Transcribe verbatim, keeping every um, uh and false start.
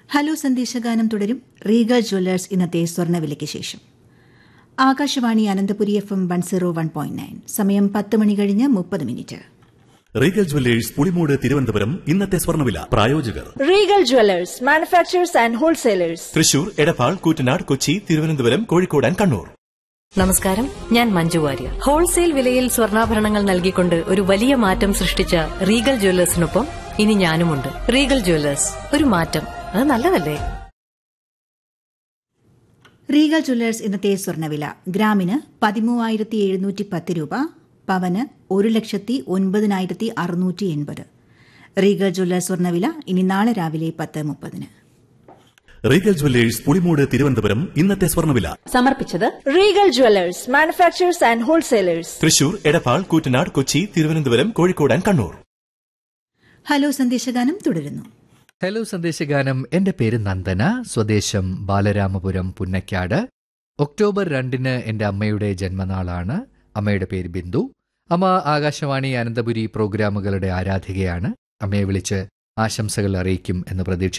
Hello സന്ദേശഗാനം തുടരും. Regal Jewellers ഇന്നത്തെ സ്വർണ്ണവിലയ്ക്ക് ശേഷം. Akashvani Ananthapuri F M one zero one point nine. സമയം പത്ത് മണി കഴിഞ്ഞ് മുപ്പത് minute. Regal Jewellers Pulimoodu Thiruvananthapuram ഇന്നത്തെ സ്വർണ്ണവില. പ്രായോജകർ Regal Jewellers manufacturers and wholesalers, Thrissur, Edappal, Koottanad, Kochi, Thiruvananthapuram, Kozhikode and Kannur. നമസ്കാരം, ഞാൻ മഞ്ജു വാര്യർ. ഹോൾസെയിൽ വിലയിൽ സ്വർണ്ണാഭരണങ്ങൾ നൽകിക്കൊണ്ട് ഒരു വലിയ മാറ്റം സൃഷ്ടിച്ച റീഗൽ ജ്വല്ലേഴ്സിനൊപ്പം ഇനി ഞാനുമുണ്ട്. റീഗൽ ജ്വല്ലേഴ്സ്, ഒരു മാറ്റം, അത് നല്ലതല്ലേ? റീഗൽ ജ്വല്ലേഴ്സ് ഇന്നത്തെ സ്വർണ്ണവില. ഗ്രാമിന് പതിമൂവായിരത്തി എഴുന്നൂറ്റി പത്ത് രൂപ, പവന് ഒരു ലക്ഷത്തി ഒൻപതിനായിരത്തി അറുന്നൂറ്റി എൺപത്. റീഗൽ ജ്വല്ലേഴ്സ് സ്വർണ്ണവില ഇനി നാളെ രാവിലെ പത്ത് മുപ്പതിന്. റീഗൽ ജ്വല്ലേഴ്സ് പുളിമൂട് തിരുവനന്തപുരം ഇന്നത്തെ സ്വർണ്ണവില സമർപ്പിച്ചത് Regal Jewellers manufacturers and wholesalers, Thrissur, Edappal, Koottanad, Kochi, Thiruvananthapuram, Kozhikode and Kannur. Hello സന്ദേശഗാനം തുടരുന്നു. ഹലോ സന്ദേശഗാനം. എൻ്റെ പേര് നന്ദന, സ്വദേശം ബാലരാമപുരം, പുന്നക്കാട്. ഒക്ടോബർ രണ്ടിന് എൻ്റെ അമ്മയുടെ ജന്മനാളാണ്. അമ്മയുടെ പേര് ബിന്ദു. അമ്മ ആകാശവാണി അനന്തപുരി പ്രോഗ്രാമുകളുടെ ആരാധികയാണ്. അമ്മയെ വിളിച്ച് ആശംസകൾ അറിയിക്കും എന്ന് പ്രതീക്ഷിക്കുന്നു.